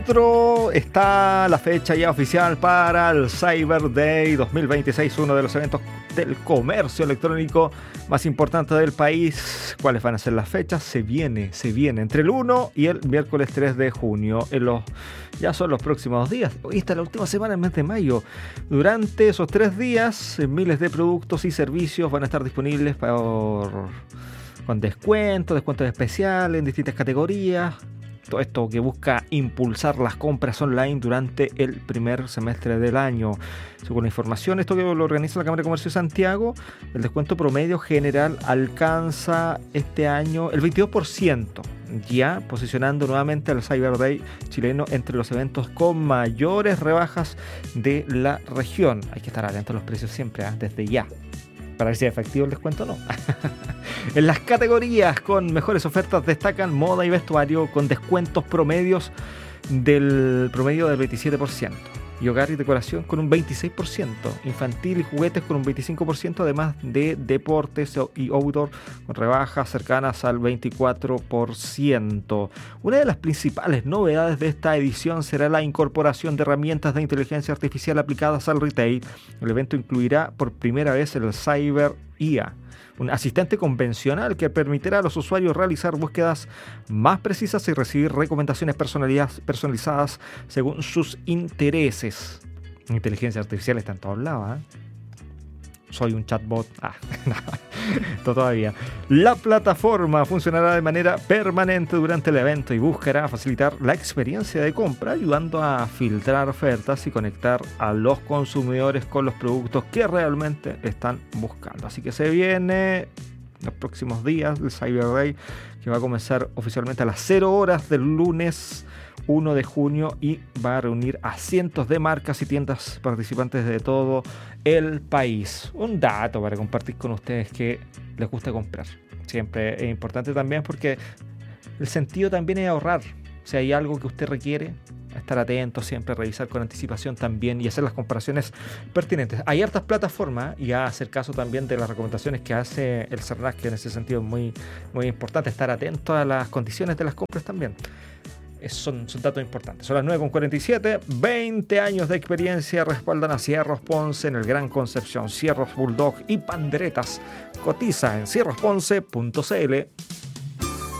Está la fecha ya oficial para el Cyber Day 2026, uno de los eventos del comercio electrónico más importantes del país. ¿Cuáles van a ser las fechas? Se viene entre el 1 y el miércoles 3 de junio. Ya son los próximos días. Hoy está la última semana del mes de mayo. Durante esos 3 días, miles de productos y servicios van a estar disponibles con descuentos especiales en distintas categorías. Todo esto que busca impulsar las compras online durante el primer semestre del año. Según la información, esto que lo organiza la Cámara de Comercio de Santiago, el descuento promedio general alcanza este año el 22%, ya posicionando nuevamente al Cyber Day chileno entre los eventos con mayores rebajas de la región. Hay que estar atentos a los precios siempre, desde ya, para ver si es efectivo el descuento o no. En las categorías con mejores ofertas destacan moda y vestuario con descuentos promedios del promedio del 27%. Y hogar y decoración con un 26%. Infantil y juguetes con un 25%, además de deportes y outdoor con rebajas cercanas al 24%. Una de las principales novedades de esta edición será la incorporación de herramientas de inteligencia artificial aplicadas al retail. El evento incluirá por primera vez el Cyber IA, un asistente convencional que permitirá a los usuarios realizar búsquedas más precisas y recibir recomendaciones personalizadas según sus intereses. Inteligencia artificial está en todos lados, ¿eh? Soy un chatbot. No, todavía. La plataforma funcionará de manera permanente durante el evento y buscará facilitar la experiencia de compra, ayudando a filtrar ofertas y conectar a los consumidores con los productos que realmente están buscando. Así que se viene los próximos días el Cyber Day, que va a comenzar oficialmente a las 0 horas del lunes 1 de junio y va a reunir a cientos de marcas y tiendas participantes de todo el país. Un dato para compartir con ustedes que les gusta comprar. Siempre es importante también porque el sentido también es ahorrar. Si hay algo que usted requiere, estar atento, siempre revisar con anticipación también y hacer las comparaciones pertinentes. Hay hartas plataformas y a hacer caso también de las recomendaciones que hace el CERNAC, que en ese sentido es muy, muy importante estar atento a las condiciones de las compras también. Son datos importantes. Son las 9:47. 20 años de experiencia respaldan a Cierros Ponce en el Gran Concepción. Cierros Bulldog y Panderetas. Cotiza en cierrosponce.cl.